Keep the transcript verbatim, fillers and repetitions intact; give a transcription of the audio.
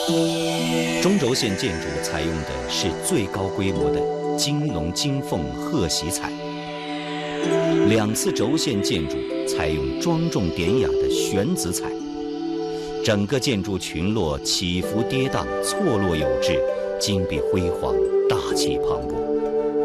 中轴线建筑采用的是最高规模的金龙金凤鹤玺彩，两次轴线建筑采用庄重典雅的玄紫彩。整个建筑群落起伏跌宕，错落有致，金碧辉煌，大气磅礴。